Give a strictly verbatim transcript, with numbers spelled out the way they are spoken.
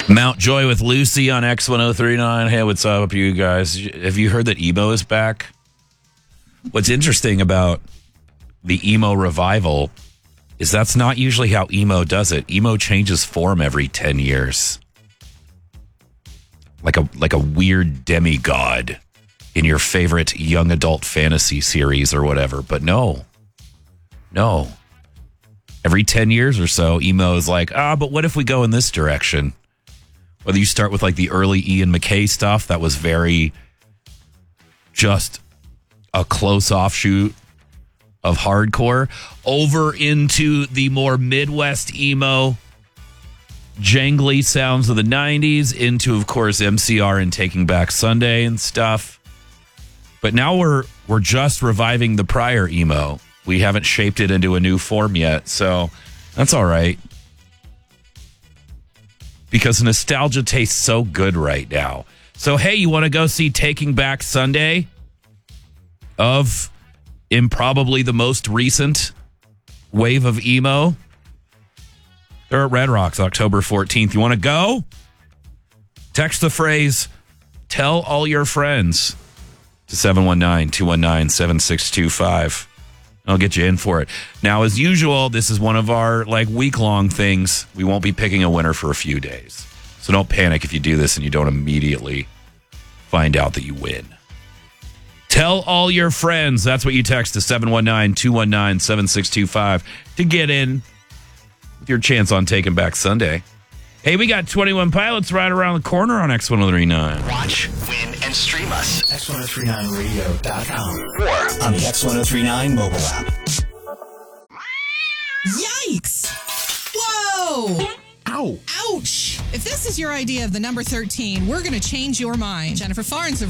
Mount Joy with Lucy on X ten thirty-nine. Hey, what's up, you guys? Have you heard that emo is back? What's interesting about the emo revival is that's not usually how emo does it. Emo changes form every ten years. Like a like a weird demigod in your favorite young adult fantasy series or whatever. But no. No. Every ten years or so, emo is like, ah, but what if we go in this direction? Whether you start with like the early Ian MacKaye stuff that was very just a close offshoot of hardcore, over into the more Midwest emo, jangly sounds of the nineties, into, of course, M C R and Taking Back Sunday and stuff. But now we're we're just reviving the prior emo. We haven't shaped it into a new form yet, so that's all right. Because nostalgia tastes so good right now. So, hey, you want to go see Taking Back Sunday of improbably the most recent wave of emo? They're at Red Rocks October fourteenth. You want to go? Text the phrase, tell all your friends to seven one nine, two one nine, seven six two five. I'll get you in for it. Now, as usual, this is one of our like week-long things. We won't be picking a winner for a few days. So don't panic if you do this and you don't immediately find out that you win. Tell all your friends. That's what you text to seven one nine, two one nine, seven six two five to get in with your chance on Taking Back Sunday. Hey, we got twenty-one Pilots right around the corner on X ten thirty-nine. Watch, win, and stream us. X ten thirty-nine radio dot com Or on the X ten thirty-nine mobile app. Yikes! Whoa! Ow! Ouch! If this is your idea of the number thirteen, we're going to change your mind. Jennifer Florence of